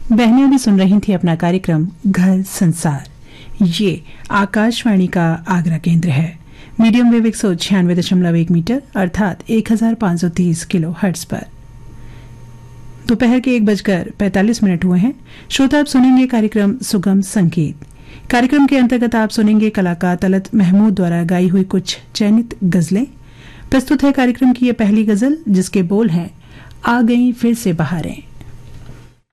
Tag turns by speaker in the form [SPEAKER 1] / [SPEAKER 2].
[SPEAKER 1] बहनें भी सुन रही थी अपना कार्यक्रम घर संसार। ये आकाशवाणी का आगरा केंद्र है। मीडियम वेव 196.1 मीटर अर्थात 1530 किलो हर्ट्ज पर। दोपहर के 1:45 हुए हैं। श्रोता आप सुनेंगे कार्यक्रम सुगम संगीत। कार्यक्रम के अंतर्गत आप सुनेंगे कलाकार तलत महमूद द्वारा गाई हुई कुछ चयनित गजलें। प्रस्तुत है कार्यक्रम की ये पहली गजल जिसके बोल हैं आ गई फिर से बहारें।